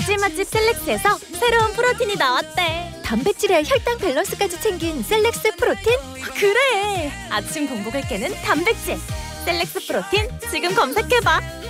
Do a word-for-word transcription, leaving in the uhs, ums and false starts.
단백질 맛집 셀렉스에서 새로운 프로틴이 나왔대. 단백질에 혈당 밸런스까지 챙긴 셀렉스 프로틴? 그래! 아침 공복을 깨는 단백질 셀렉스 프로틴 지금 검색해봐.